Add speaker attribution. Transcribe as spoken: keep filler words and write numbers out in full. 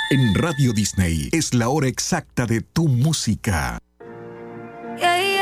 Speaker 1: En Radio Disney es la hora exacta de tu música.
Speaker 2: Yeah, yeah.